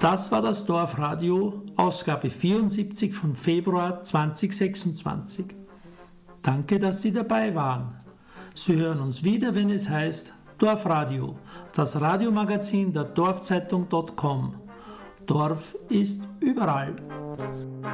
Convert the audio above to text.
Das war das Dorfradio, Ausgabe 74 von Februar 2026. Danke, dass Sie dabei waren. Sie hören uns wieder, wenn es heißt Dorfradio, das Radiomagazin der Dorfzeitung.com. Dorf ist überall.